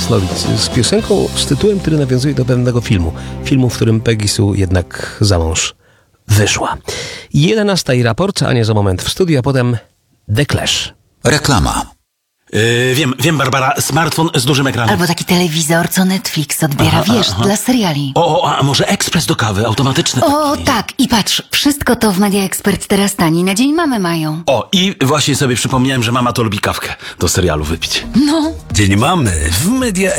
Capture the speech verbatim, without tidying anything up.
Jasnowic z piosenką z tytułem, który nawiązuje do pewnego filmu. Filmu, w którym Peggy Sue jednak za mąż wyszła. jedenasta i raport, a nie za moment w studiu, a potem The Clash. Reklama. Yy, wiem, wiem, Barbara, smartfon z dużym ekranem. Albo taki telewizor, co Netflix odbiera, Aha, wiesz, aha. dla seriali. O, o, a może ekspres do kawy, automatyczny O, taki. tak, i patrz, wszystko to w Media Expert teraz taniej, na dzień mamy mają. O, i właśnie sobie przypomniałem, że mama to lubi kawkę do serialu wypić. No. Dzień mamy w Media